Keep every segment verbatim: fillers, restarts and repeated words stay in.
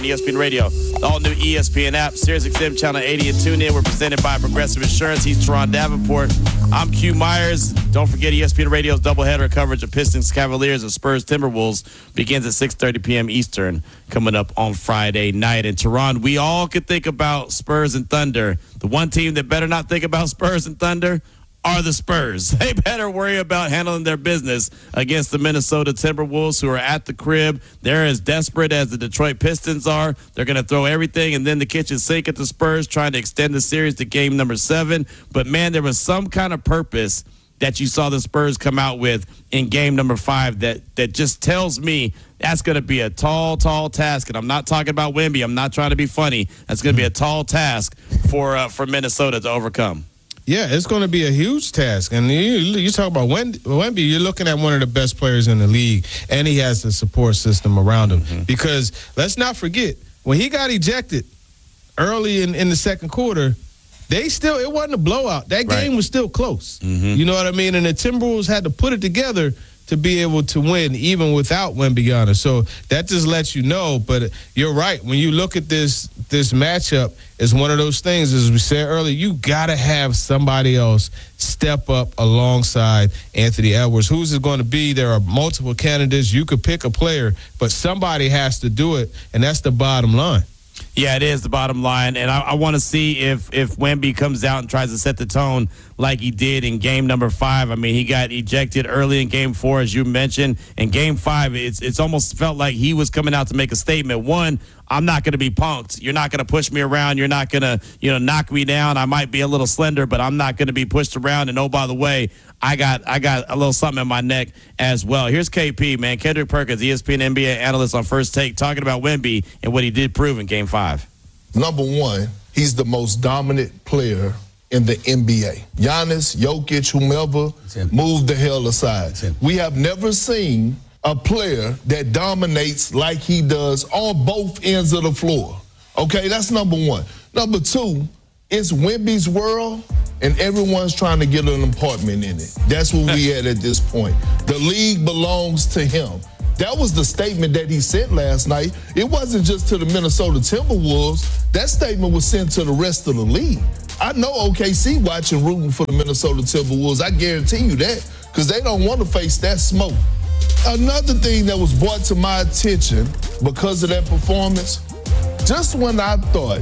on E S P N Radio, the all-new E S P N app, SiriusXM Channel eighty, and tune in. We're presented by Progressive Insurance. He's Teron Davenport. I'm Q Myers. Don't forget E S P N Radio's doubleheader coverage of Pistons, Cavaliers, and Spurs Timberwolves begins at six thirty p.m. Eastern coming up on Friday night. And Teron, we all could think about Spurs and Thunder. The one team that better not think about Spurs and Thunder are the Spurs. They better worry about handling their business against the Minnesota Timberwolves, who are at the crib. They're as desperate as the Detroit Pistons are. They're going to throw everything and then the kitchen sink at the Spurs, trying to extend the series to game number seven. But, man, there was some kind of purpose that you saw the Spurs come out with in game number five that, that just tells me that's going to be a tall, tall task. And I'm not talking about Wemby. I'm not trying to be funny. That's going to be a tall task for uh, for Minnesota to overcome. Yeah, it's going to be a huge task. And you, you talk about Wemby, you're looking at one of the best players in the league, and he has a support system around him. Mm-hmm. Because let's not forget, when he got ejected early in, in the second quarter, they still, it wasn't a blowout. That game right. was still close. Mm-hmm. You know what I mean? And the Timberwolves had to put it together to be able to win, even without Wembanyama. So that just lets you know. But you're right. When you look at this this matchup, it's one of those things, as we said earlier, you got to have somebody else step up alongside Anthony Edwards. Who's it going to be? There are multiple candidates. You could pick a player, but somebody has to do it, and that's the bottom line. Yeah, it is the bottom line, and I, I want to see if if Wemby comes out and tries to set the tone like he did in game number five. I mean, he got ejected early in game four, as you mentioned. In game five, it's it's almost felt like he was coming out to make a statement. One, I'm not going to be punked. You're not going to push me around. You're not going to, you know, knock me down. I might be a little slender, but I'm not going to be pushed around. And oh, by the way, I got I got a little something in my neck as well. Here's K P, man. Kendrick Perkins, E S P N N B A analyst on First Take, talking about Wemby and what he did prove in game five. Number one, he's the most dominant player in the N B A. Giannis, Jokic, whomever, move the hell aside. We have never seen a player that dominates like he does on both ends of the floor. Okay, that's number one. Number two, it's Wemby's world, and everyone's trying to get an apartment in it. That's where we at at this point. The league belongs to him. That was the statement that he sent last night. It wasn't just to the Minnesota Timberwolves. That statement was sent to the rest of the league. I know O K C watching, rooting for the Minnesota Timberwolves. I guarantee you that, because they don't want to face that smoke. Another thing that was brought to my attention because of that performance, just when I thought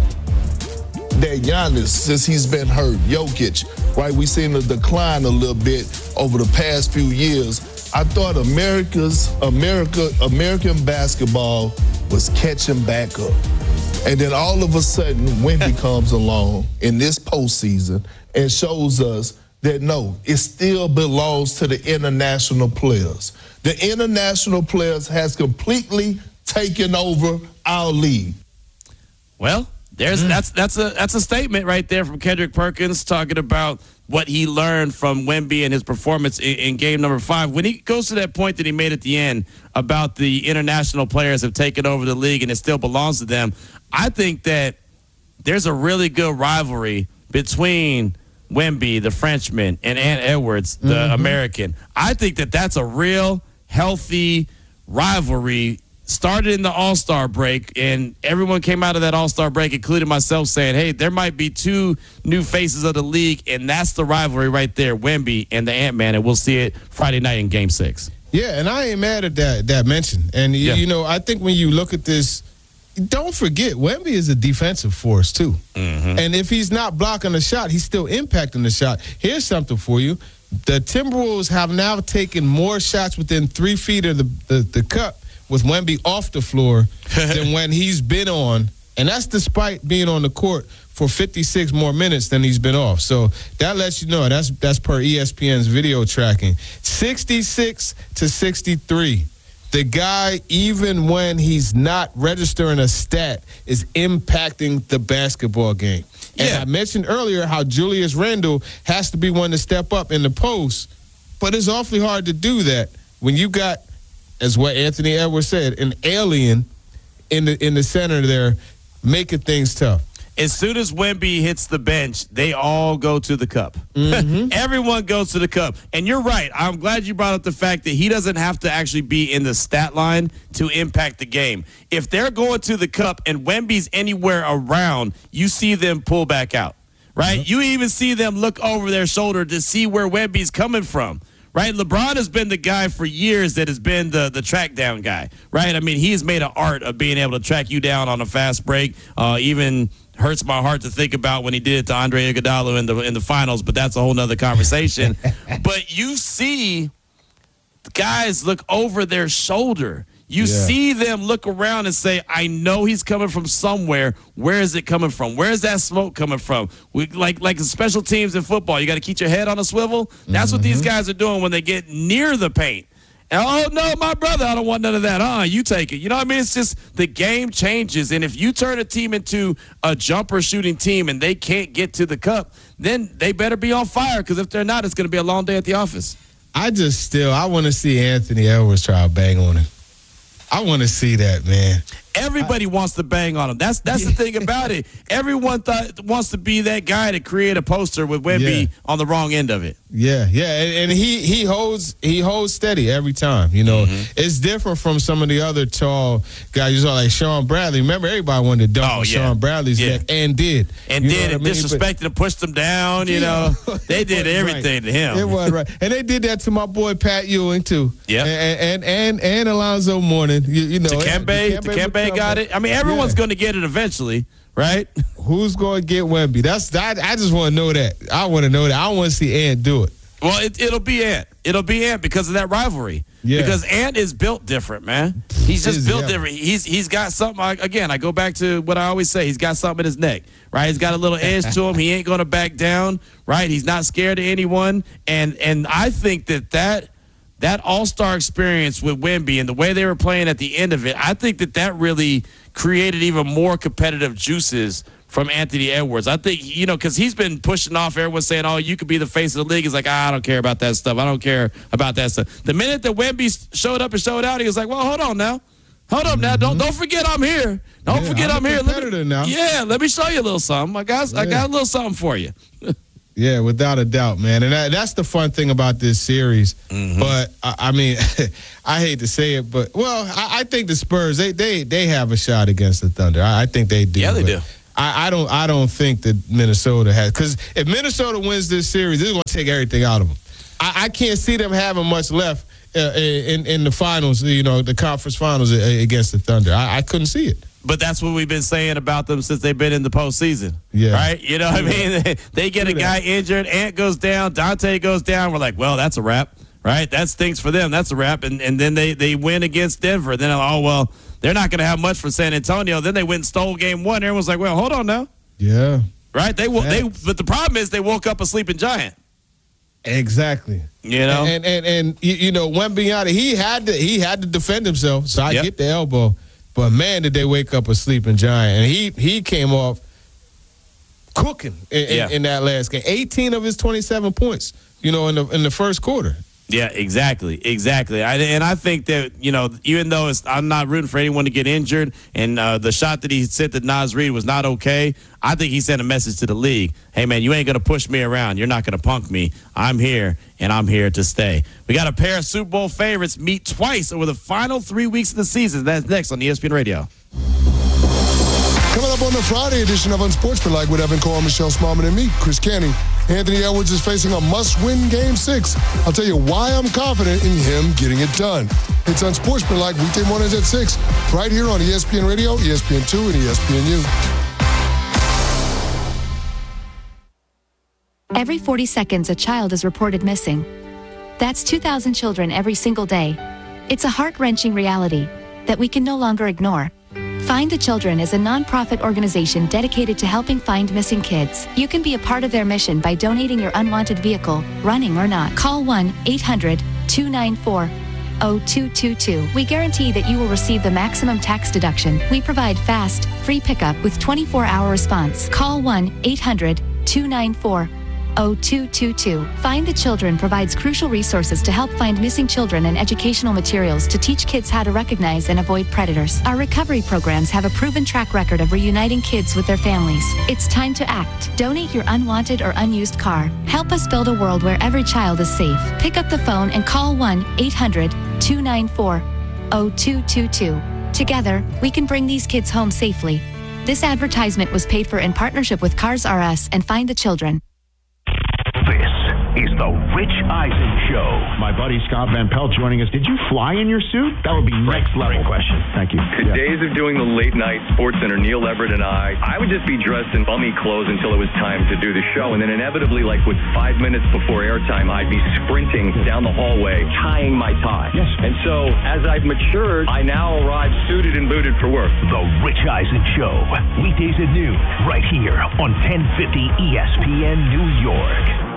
that Giannis, since he's been hurt, Jokic, right, we seen a decline a little bit over the past few years, I thought America's America American basketball was catching back up. And then all of a sudden, Wemby comes along in this postseason and shows us that, no, it still belongs to the international players. The international players has completely taken over our league. Well, there's mm. that's that's a that's a statement right there from Kendrick Perkins, talking about what he learned from Wemby and his performance in, in game number five. When he goes to that point that he made at the end about the international players have taken over the league and it still belongs to them, I think that there's a really good rivalry between Wemby, the Frenchman, and Ant Edwards, the mm-hmm. American. I think that that's a real healthy rivalry. Started in the All-Star break, and everyone came out of that All-Star break, including myself, saying, hey, there might be two new faces of the league, and that's the rivalry right there, Wemby and the Ant-Man, and we'll see it Friday night in Game six. Yeah, and I ain't mad at that that mention. And, yeah. you know, I think when you look at this, don't forget, Wemby is a defensive force, too. Mm-hmm. And if he's not blocking the shot, he's still impacting the shot. Here's something for you. The Timberwolves have now taken more shots within three feet of the, the, the cup with Wemby off the floor than when he's been on. And that's despite being on the court for fifty-six more minutes than he's been off. So that lets you know, that's that's per E S P N's video tracking. sixty-six to sixty-three. The guy, even when he's not registering a stat, is impacting the basketball game. And yeah. I mentioned earlier how Julius Randle has to be one to step up in the post, but it's awfully hard to do that when you got, as what Anthony Edwards said, an alien in the in the center there, making things tough. as soon as Wemby hits the bench, they all go to the cup. Mm-hmm. Everyone goes to the cup. And you're right. I'm glad you brought up the fact that he doesn't have to actually be in the stat line to impact the game. If they're going to the cup and Wemby's anywhere around, you see them pull back out, right? Mm-hmm. You even see them look over their shoulder to see where Wemby's coming from. Right, LeBron has been the guy for years that has been the the track down guy. Right, I mean he's made an art of being able to track you down on a fast break. Uh, even hurts my heart to think about when he did it to Andre Iguodala in the in the finals, but that's a whole nother conversation. But you see guys look over their shoulder. You yeah. see them look around and say, I know he's coming from somewhere. Where is it coming from? Where is that smoke coming from? We, like like the special teams in football, you got to keep your head on a swivel. That's mm-hmm. what these guys are doing when they get near the paint. And, oh, no, my brother, I don't want none of that. Uh, you take it. You know what I mean? It's just the game changes. And if you turn a team into a jumper shooting team and they can't get to the cup, then they better be on fire, because if they're not, it's going to be a long day at the office. I just still, I want to see Anthony Edwards try to bang on him. I want to see that, man. Everybody I, wants to bang on him. That's that's yeah. the thing about it. Everyone thought, wants to be that guy to create a poster with Wemby yeah. on the wrong end of it. Yeah, yeah, and, and he he holds he holds steady every time. You know, mm-hmm. it's different from some of the other tall guys. You saw like Sean Bradley. Remember, everybody wanted to dunk oh, on yeah. Sean Bradley's yeah. neck, and did and you did and I mean? disrespected and pushed him down. You know, they did everything right. to him. It was right, and they did that to my boy Pat Ewing too. Yeah, and and and, and Alonzo Mourning. You, you know, Dikembe, Dikembe got it. I mean, everyone's yeah. going to get it eventually. Right? Who's going to get Wemby? That's that. I just want to know that. I want to know that. I want to see Ant do it. Well, it, it'll be Ant. It'll be Ant because of that rivalry. Yeah. Because Ant is built different, man. He's just is, built yeah. different. He's he's got something. Again, I go back to what I always say. He's got something in his neck, right? He's got a little edge to him. He ain't going to back down, right? He's not scared of anyone. And and I think that that that all-star experience with Wemby and the way they were playing at the end of it, I think that that really created even more competitive juices from Anthony Edwards. I think, you know, because he's been pushing off, everyone saying, oh, you could be the face of the league. He's like, ah, I don't care about that stuff. I don't care about that stuff. The minute that Wemby showed up and showed out, he was like, well, hold on now. Hold up now. Don't don't forget I'm here. Don't yeah, forget I'm, I'm here. Let me, now. Yeah, let me show you a little something. I got, yeah. I got a little something for you. Yeah, without a doubt, man. And that, that's the fun thing about this series. Mm-hmm. But, I, I mean, I hate to say it, but, well, I, I think the Spurs, they they they have a shot against the Thunder. I, I think they do. Yeah, they do. I, I don't I don't think that Minnesota has. Because if Minnesota wins this series, this is going to take everything out of them. I, I can't see them having much left uh, in, in the finals, you know, the conference finals against the Thunder. I, I couldn't see it. But that's what we've been saying about them since they've been in the postseason. Yeah. Right? You know what I mean? They get a guy injured, Ant goes down, Dante goes down. We're like, well, that's a wrap, right? That stinks for them. That's a wrap. And and then they, they win against Denver. Then, oh, well, they're not going to have much for San Antonio. Then they went and stole game one. Everyone's like, well, hold on now. Yeah. Right? They they. But the problem is they woke up a sleeping giant. Exactly. You know? And, and, and, and you know, Wembanyama, he had to, he had to defend himself, so I yep. get the elbow. But, man, did they wake up a sleeping giant. And he he came off cooking in, yeah. in, in that last game. eighteen of his twenty-seven points, you know, in the in the first quarter. Yeah, exactly, exactly. I, and I think that, you know, even though it's, I'm not rooting for anyone to get injured, and uh, the shot that he sent to Naz Reid was not okay, I think he sent a message to the league. Hey, man, you ain't going to push me around. You're not going to punk me. I'm here, and I'm here to stay. We got a pair of Super Bowl favorites meet twice over the final three weeks of the season. That's next on E S P N Radio. Coming up on the Friday edition of Unsportsmanlike with Evan Cole, Michelle Smallman, and me, Chris Canty. Anthony Edwards is facing a must-win Game six. I'll tell you why I'm confident in him getting it done. It's Unsportsmanlike weekday mornings at six, right here on E S P N Radio, E S P N two, and E S P N U. Every forty seconds, a child is reported missing. That's two thousand children every single day. It's a heart-wrenching reality that we can no longer ignore. Find the Children is a non-profit organization dedicated to helping find missing kids. You can be a part of their mission by donating your unwanted vehicle, running or not. Call one eight hundred two nine four zero two two two. We guarantee that you will receive the maximum tax deduction. We provide fast, free pickup with twenty-four hour response. Call one eight hundred two nine four oh two two two. Find the Children provides crucial resources to help find missing children and educational materials to teach kids how to recognize and avoid predators. Our recovery programs have a proven track record of reuniting kids with their families. It's time to act. Donate your unwanted or unused car. Help us build a world where every child is safe. Pick up the phone and call one eight hundred two nine four oh two two two. Together, we can bring these kids home safely. This advertisement was paid for in partnership with Cars R Us and Find the Children. This is the Rich Eisen Show. My buddy Scott Van Pelt joining us. Did you fly in your suit? That would be next level. Great question. Thank you. The Yeah. days of doing the late night Sports Center, Neil Everett and I, I would just be dressed in bummy clothes until it was time to do the show. And then inevitably, like with five minutes before airtime, I'd be sprinting down the hallway, tying my tie. Yes. And so as I've matured, I now arrive suited and booted for work. The Rich Eisen Show. Weekdays at noon, right here on ten fifty E S P N New York.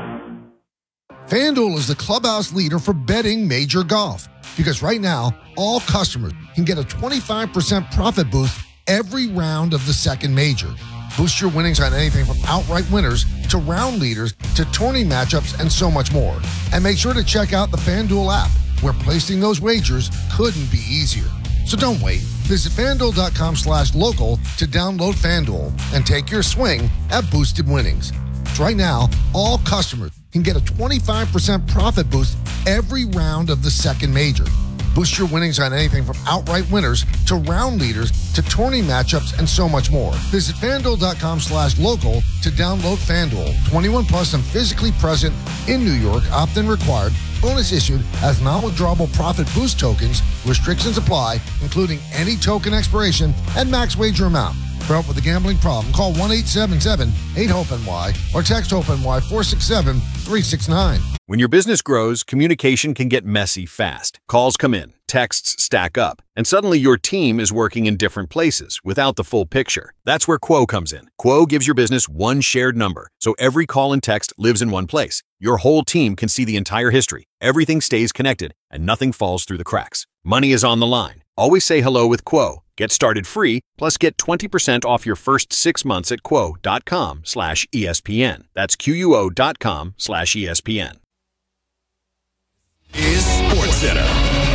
FanDuel is the clubhouse leader for betting major golf because right now, all customers can get a twenty-five percent profit boost every round of the second major. Boost your winnings on anything from outright winners to round leaders to tourney matchups and so much more. And make sure to check out the FanDuel app, where placing those wagers couldn't be easier. So don't wait. Visit FanDuel.com slash local to download FanDuel and take your swing at boosted winnings. Right now, all customers can get a twenty-five percent profit boost every round of the second major. Boost your winnings on anything from outright winners to round leaders to tourney matchups and so much more. Visit FanDuel.com slash local to download FanDuel. twenty-one plus and physically present in New York. Opt-in required. Bonus issued as non-withdrawable profit boost tokens. Restrictions apply, including any token expiration and max wager amount. For help with a gambling problem, call one eight seven seven eight hope N Y or text HOPE-NY four six seven three six nine. When your business grows, communication can get messy fast. Calls come in, texts stack up, and suddenly your team is working in different places without the full picture. That's where Quo comes in. Quo gives your business one shared number, so every call and text lives in one place. Your whole team can see the entire history. Everything stays connected, and nothing falls through the cracks. Money is on the line. Always say hello with Quo. Get started free, plus get twenty percent off your first six months at quo.com slash ESPN. That's Q-U-O dot com slash ESPN. Is Sports Center.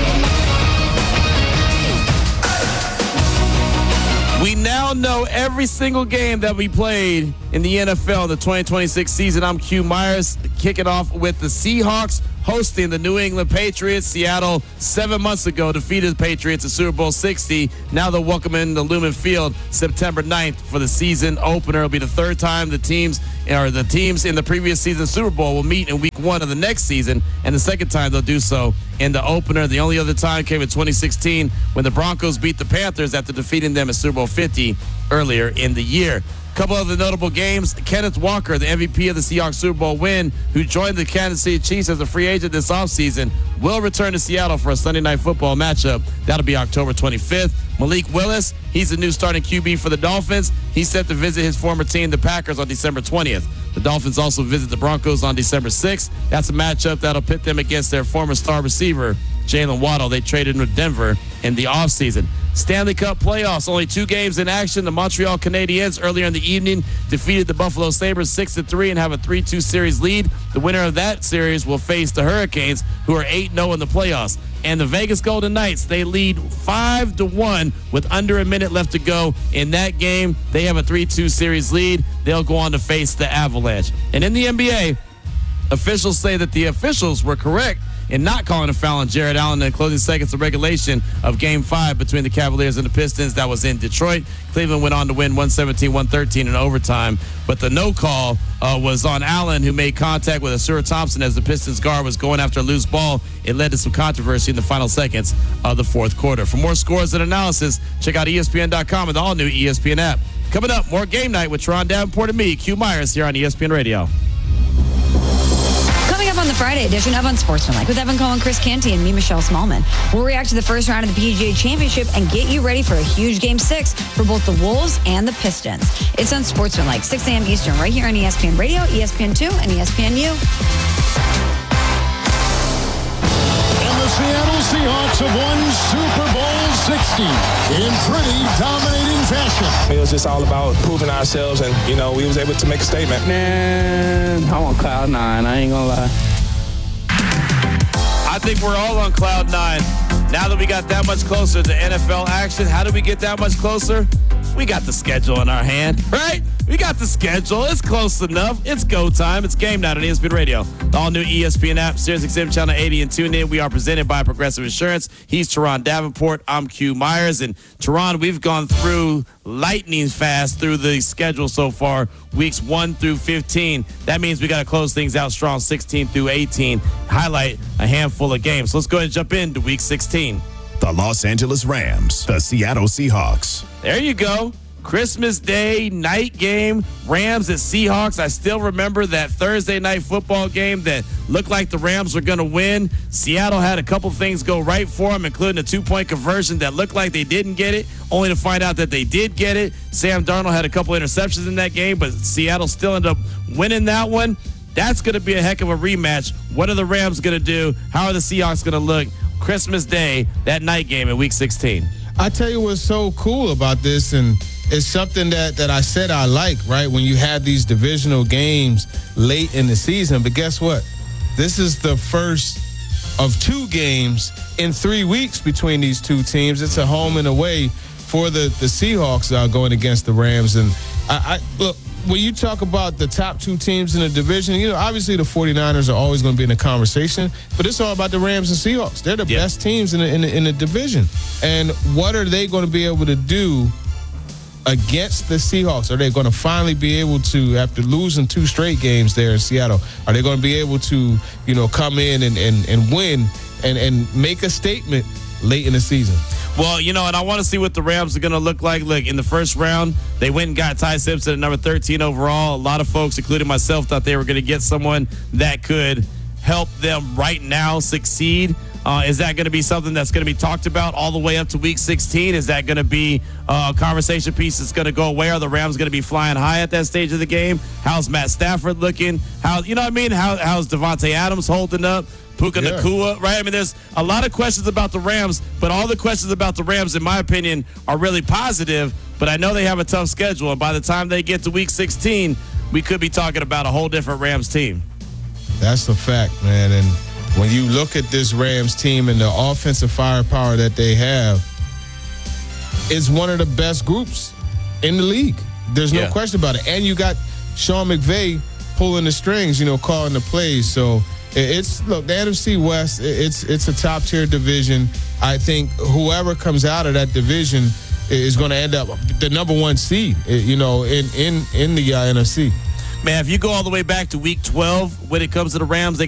We now know every single game that we played in the N F L the twenty twenty-six season. I'm Q Myers, kicking off with the Seahawks hosting the New England Patriots. Seattle, seven months ago, defeated the Patriots in Super Bowl sixty. Now they'll welcome in the Lumen Field September ninth for the season opener. It'll be the third time the teams or the teams in the previous season Super Bowl will meet in week one of the next season, and the second time they'll do so in the opener. The only other time came in twenty sixteen when the Broncos beat the Panthers after defeating them in Super Bowl fifty earlier in the year. A couple other notable games. Kenneth Walker, the M V P of the Seahawks Super Bowl win, who joined the Kansas City Chiefs as a free agent this offseason, will return to Seattle for a Sunday Night Football matchup. That'll be October twenty-fifth. Malik Willis, he's the new starting Q B for the Dolphins. He's set to visit his former team, the Packers, on December twentieth. The Dolphins also visit the Broncos on December sixth. That's a matchup that'll pit them against their former star receiver, Jalen Waddle. They traded with Denver in the offseason. Stanley Cup playoffs, only two games in action. The Montreal Canadiens earlier in the evening defeated the Buffalo Sabres six to three and have a three two series lead. The winner of that series will face the Hurricanes, who are eight and oh in the playoffs. And the Vegas Golden Knights, they lead five to one with under a minute left to go in that game. They have a three two series lead. They'll go on to face the Avalanche. And in the N B A, officials say that the officials were correct in not calling a foul on Jared Allen in the closing seconds of regulation of Game five between the Cavaliers and the Pistons. That was in Detroit. Cleveland went on to win one seventeen one thirteen in overtime, but the no call uh, was on Allen, who made contact with Asura Thompson as the Pistons guard was going after a loose ball. It led to some controversy in the final seconds of the fourth quarter. For more scores and analysis, check out E S P N dot com and the all-new E S P N app. Coming up, more Game Night with Teron Davenport and me, Q Myers, here on E S P N Radio. Coming up on the Friday edition of Unsportsmanlike with Evan Cohen, Chris Canty, and me, Michelle Smallman. We'll react to the first round of the P G A Championship and get you ready for a huge Game six for both the Wolves and the Pistons. It's Unsportsmanlike, six a.m. Eastern, right here on E S P N Radio, E S P N two, and E S P N U. And the Seattle Seahawks have won Super Bowl sixty in pretty dominating fashion. It was just all about proving ourselves, and, you know, we was able to make a statement. Man, I'm on cloud nine. I ain't gonna lie. I think we're all on cloud nine. Now that we got that much closer to N F L action, how did we get that much closer? We got the schedule in our hand, right? We got the schedule. It's close enough. It's go time. It's game night on E S P N Radio. The all-new E S P N app, Sirius X M Channel eighty, and tune in. We are presented by Progressive Insurance. He's Teron Davenport. I'm Q Myers. And Teron, we've gone through lightning fast through the schedule so far, weeks one through fifteen. That means we got to close things out strong, sixteen through eighteen. Highlight a handful of games. So let's go ahead and jump into week sixteen. The Los Angeles Rams, the Seattle Seahawks. There you go. Christmas Day night game, Rams at Seahawks. I still remember that Thursday night football game that looked like the Rams were going to win. Seattle had a couple things go right for them, including a two-point conversion that looked like they didn't get it, only to find out that they did get it. Sam Darnold had a couple interceptions in that game, but Seattle still ended up winning that one. That's going to be a heck of a rematch. What are the Rams going to do? How are the Seahawks going to look Christmas Day, that night game in week sixteen? I tell you what's so cool about this, and it's something that, that I said I like, right, when you have these divisional games late in the season. But guess what? This is the first of two games in three weeks between these two teams. It's a home and away for the, the Seahawks uh, going against the Rams. And I, I look, when you talk about the top two teams in the division, you know, obviously the 49ers are always going to be in the conversation, but it's all about the Rams and Seahawks. They're the yeah. best teams in the, in the in the division. And what are they going to be able to do against the Seahawks? Are they going to finally be able to, after losing two straight games there in Seattle, are they going to be able to, you know, come in and, and, and win and, and make a statement late in the season? Well, you know, and I want to see what the Rams are going to look like. Look, in the first round, they went and got Ty Simpson at number thirteen overall. A lot of folks, including myself, thought they were going to get someone that could help them right now succeed. Uh, is that going to be something that's going to be talked about all the way up to week sixteen? Is that going to be uh, a conversation piece that's going to go away? Are the Rams going to be flying high at that stage of the game? How's Matt Stafford looking? How, you know what I mean? How, how's Devontae Adams holding up? Puka yeah. Nacua, right? I mean, there's a lot of questions about the Rams, but all the questions about the Rams, in my opinion, are really positive. But I know they have a tough schedule, and by the time they get to week sixteen, we could be talking about a whole different Rams team. That's a fact, man. And when you look at this Rams team and the offensive firepower that they have, it's one of the best groups in the league. There's no yeah. question about it. And you got Sean McVay pulling the strings, you know, calling the plays. So it's, look, the N F C West, it's it's a top-tier division. I think whoever comes out of that division is going to end up the number one seed, you know, in, in, in the uh, N F C. Man, if you go all the way back to week twelve, when it comes to the Rams, they